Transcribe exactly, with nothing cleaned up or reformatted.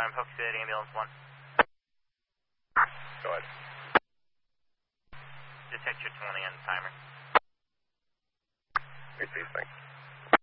I'm Polk City, ambulance one. Go ahead. Just hit your twenty on the timer. Receive, thanks.